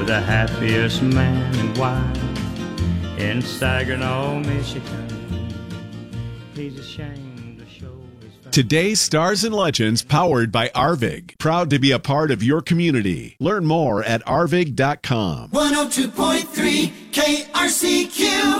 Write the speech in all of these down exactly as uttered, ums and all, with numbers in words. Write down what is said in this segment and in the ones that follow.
the happiest man and wife in Saginaw, Michigan. He's ashamed to show his face. Today's Stars and Legends, powered by Arvig. Proud to be a part of your community. Learn more at arvig dot com. one oh two point three K R C Q.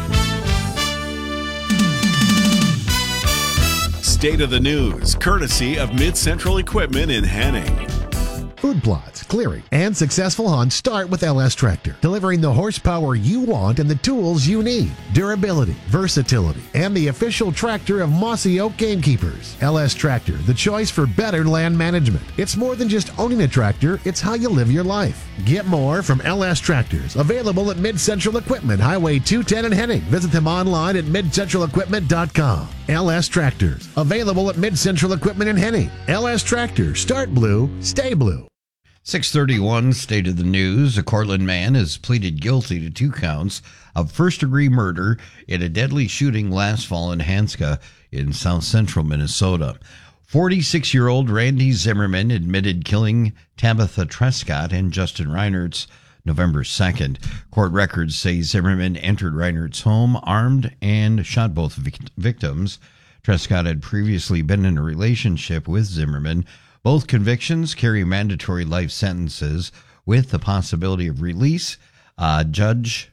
State of the News, courtesy of Mid-Central Equipment in Henning. Food plots, clearing, and successful hunts start with L S Tractor, delivering the horsepower you want and the tools you need. Durability, versatility, and the official tractor of Mossy Oak Gamekeepers. L S Tractor, the choice for better land management. It's more than just owning a tractor, it's how you live your life. Get more from L S Tractors, available at Mid-Central Equipment, Highway two ten in Henning. Visit them online at mid central equipment dot com. L S Tractors, available at Mid-Central Equipment in Henning. L S Tractors, start blue, stay blue. six thirty-one, State of the News. A Cortland man has pleaded guilty to two counts of first-degree murder in a deadly shooting last fall in Hanska in south-central Minnesota. forty-six-year-old Randy Zimmerman admitted killing Tabitha Trescott and Justin Reinertz November second. Court records say Zimmerman entered Reinert's home armed and shot both vic- victims. Trescott had previously been in a relationship with Zimmerman. Both convictions carry mandatory life sentences with the possibility of release. A judge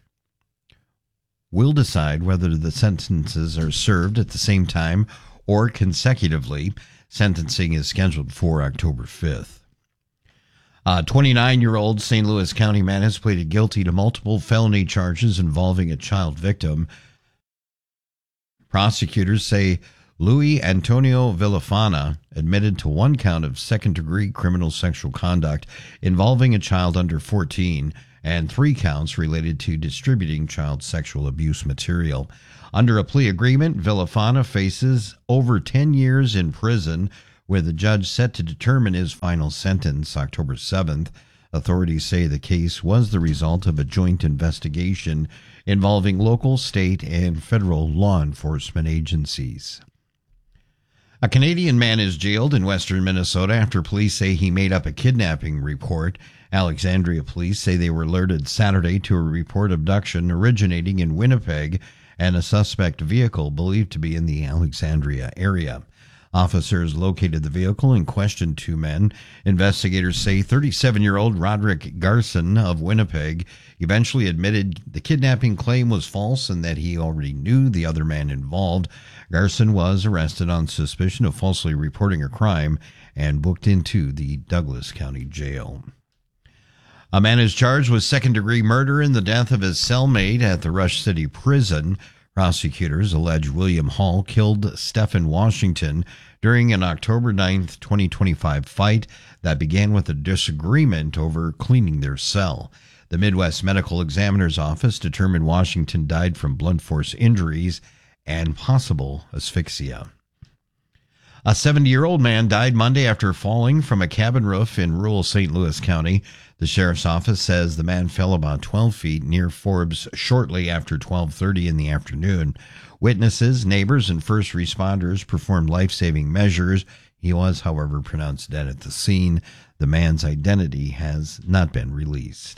will decide whether the sentences are served at the same time or consecutively. Sentencing is scheduled for October fifth. A twenty-nine-year-old Saint Louis County man has pleaded guilty to multiple felony charges involving a child victim. Prosecutors say Luis Antonio Villafana admitted to one count of second-degree criminal sexual conduct involving a child under fourteen and three counts related to distributing child sexual abuse material. Under a plea agreement, Villafana faces over ten years in prison, with the judge set to determine his final sentence October seventh. Authorities say the case was the result of a joint investigation involving local, state, and federal law enforcement agencies. A Canadian man is jailed in western Minnesota after police say he made up a kidnapping report. Alexandria police say they were alerted Saturday to a report of abduction originating in Winnipeg and a suspect vehicle believed to be in the Alexandria area. Officers located the vehicle and questioned two men. Investigators say thirty-seven-year-old Roderick Garson of Winnipeg eventually admitted the kidnapping claim was false and that he already knew the other man involved. Garson was arrested on suspicion of falsely reporting a crime and booked into the Douglas County Jail. A man is charged with second-degree murder in the death of his cellmate at the Rush City Prison. Prosecutors allege William Hall killed Stephen Washington during an October ninth, twenty twenty-five fight that began with a disagreement over cleaning their cell. The Midwest Medical Examiner's Office determined Washington died from blunt force injuries and possible asphyxia. A seventy-year-old man died Monday after falling from a cabin roof in rural Saint Louis County. The sheriff's office says the man fell about twelve feet near Forbes shortly after twelve thirty in the afternoon. Witnesses, neighbors, and first responders performed life-saving measures. He was, however, pronounced dead at the scene. The man's identity has not been released.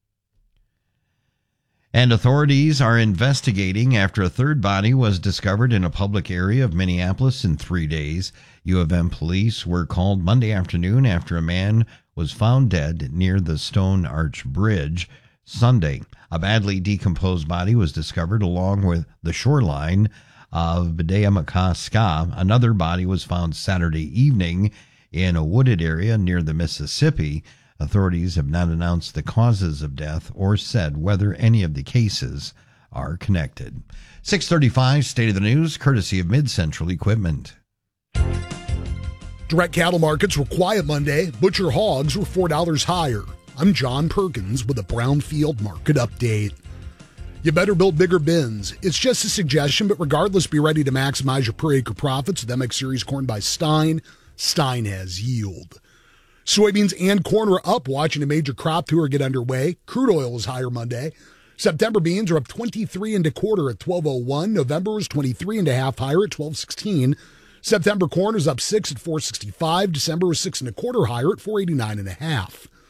And authorities are investigating after a third body was discovered in a public area of Minneapolis in three days. U of M police were called Monday afternoon after a man was found dead near the Stone Arch Bridge. Sunday, a badly decomposed body was discovered along with the shoreline of Bedea-Makaska. Another body was found Saturday evening in a wooded area near the Mississippi. Authorities have not announced the causes of death or said whether any of the cases are connected. six thirty-five, State of the News, courtesy of Mid-Central Equipment. Direct cattle markets were quiet Monday. Butcher hogs were four dollars higher. I'm John Perkins with a Brownfield Market Update. You better build bigger bins. It's just a suggestion, but regardless, be ready to maximize your per acre profits with M X Series corn by Stein. Stein has yield. Soybeans and corn are up, watching a major crop tour get underway. Crude oil is higher Monday. September beans are up twenty-three and a quarter at twelve oh one. November is twenty-three and a half higher at twelve sixteen. September corn is up six at four sixty-five. December was six and a quarter higher at four eighty-nine and a half.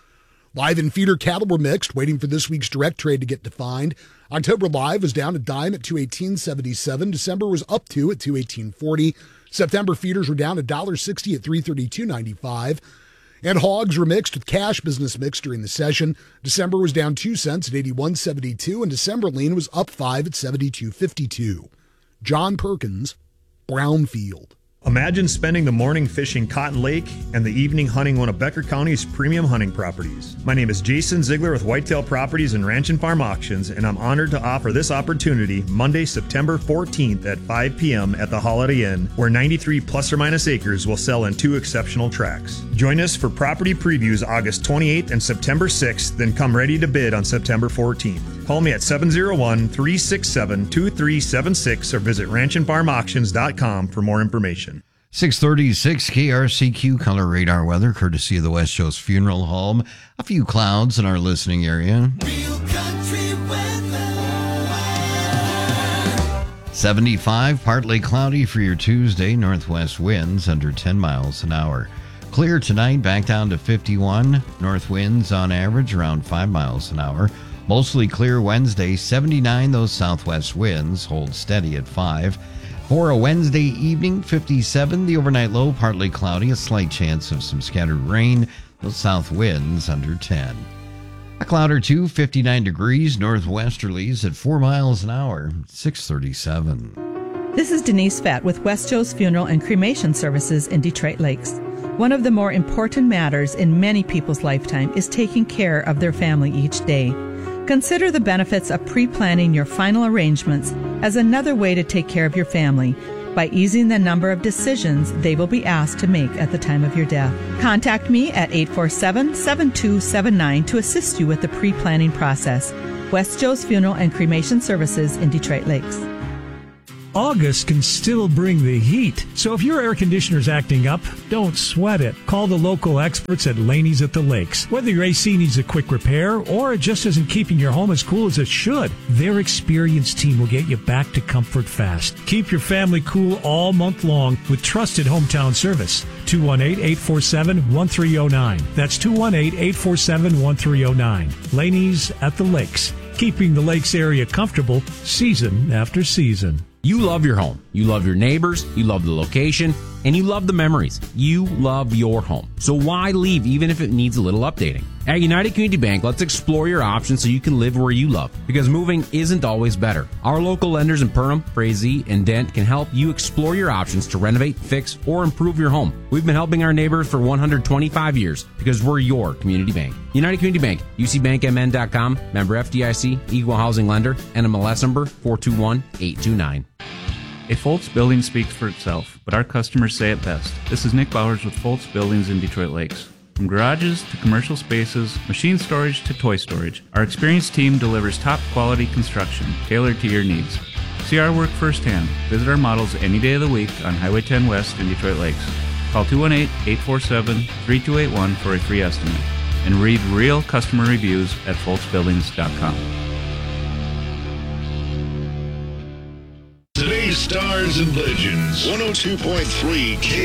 Live and feeder cattle were mixed, waiting for this week's direct trade to get defined. October live was down a dime at two eighteen seventy-seven. December was up two at two eighteen forty. September feeders were down one dollar sixty at three thirty-two ninety-five. And hogs were mixed with cash business mix during the session. December was down two cents at eighty-one seventy-two, and December lean was up five at seventy-two fifty-two. John Perkins, Brownfield. Imagine spending the morning fishing Cotton Lake and the evening hunting one of Becker County's premium hunting properties. My name is Jason Ziegler with Whitetail Properties and Ranch and Farm Auctions, and I'm honored to offer this opportunity Monday, September fourteenth at five p.m. at the Holiday Inn, where ninety-three plus or minus acres will sell in two exceptional tracts. Join us for property previews August twenty-eighth and September sixth, then come ready to bid on September fourteenth. Call me at seven oh one, three six seven, two three seven six or visit ranch and farm auctions dot com for more information. six thirty-six K R C Q color radar weather, courtesy of the West Joe's Funeral Home. A few clouds in our listening area. Real country weather. seventy-five, partly cloudy for your Tuesday. Northwest winds under ten miles an hour. Clear tonight, back down to fifty-one. North winds on average around five miles an hour. Mostly clear Wednesday, seventy-nine. Those southwest winds hold steady at five. For a Wednesday evening, fifty-seven. The overnight low, partly cloudy, a slight chance of some scattered rain. Those south winds under ten. A cloud or two, fifty-nine degrees, northwesterlies at four miles an hour, six thirty-seven. This is Denise Fett with West Joe's Funeral and Cremation Services in Detroit Lakes. One of the more important matters in many people's lifetime is taking care of their family each day. Consider the benefits of pre-planning your final arrangements as another way to take care of your family by easing the number of decisions they will be asked to make at the time of your death. Contact me at eight four seven, seven two seven nine to assist you with the pre-planning process. West Joe's Funeral and Cremation Services in Detroit Lakes. August can still bring the heat. So if your air conditioner's acting up, don't sweat it. Call the local experts at Laney's at the Lakes. Whether your A C needs a quick repair or it just isn't keeping your home as cool as it should, their experienced team will get you back to comfort fast. Keep your family cool all month long with trusted hometown service. two one eight, eight four seven, one three zero nine. That's two one eight, eight four seven, one three zero nine. Laney's at the Lakes. Keeping the Lakes area comfortable season after season. You love your home. You love your neighbors. You love the location. And you love the memories. You love your home. So why leave even if it needs a little updating? At United Community Bank, let's explore your options so you can live where you love. Because moving isn't always better. Our local lenders in Perham, Frazee, and Dent can help you explore your options to renovate, fix, or improve your home. We've been helping our neighbors for one hundred twenty-five years because we're your community bank. United Community Bank, U C bank M N dot com, member F D I C, equal housing lender, N M L S number four two one, eight two nine. A Foltz building speaks for itself, but our customers say it best. This is Nick Bowers with Foltz Buildings in Detroit Lakes. From garages to commercial spaces, machine storage to toy storage, our experienced team delivers top-quality construction tailored to your needs. See our work firsthand. Visit our models any day of the week on Highway ten West in Detroit Lakes. Call two one eight, eight four seven, three two eight one for a free estimate. And read real customer reviews at foltz buildings dot com. Today's Stars and Legends, one oh two point three K